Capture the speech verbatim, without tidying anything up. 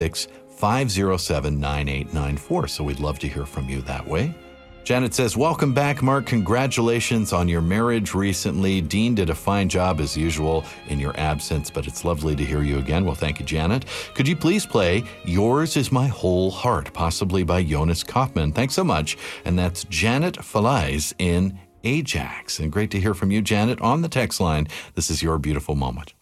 five oh seven, nine eight nine four. So we'd love to hear from you that way. Janet says, welcome back, Mark. Congratulations on your marriage recently. Dean did a fine job as usual in your absence, but it's lovely to hear you again. Well, thank you, Janet. Could you please play Yours is My Whole Heart, possibly by Jonas Kaufman? Thanks so much. And that's Janet Feliz in Ajax. And great to hear from you, Janet, on the text line. This is Your Beautiful Moment.